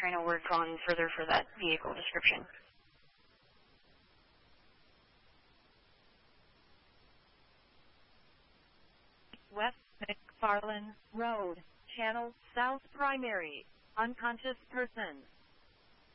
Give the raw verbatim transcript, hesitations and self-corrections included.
trying to work on further for that vehicle description. West McFarland Road, Channel South Primary, unconscious person.